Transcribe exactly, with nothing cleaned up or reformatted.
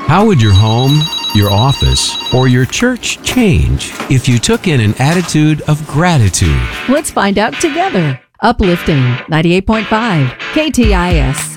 How would your home, your office, or your church change if you took in an attitude of gratitude? Let's find out together. Uplifting ninety-eight point five K T I S.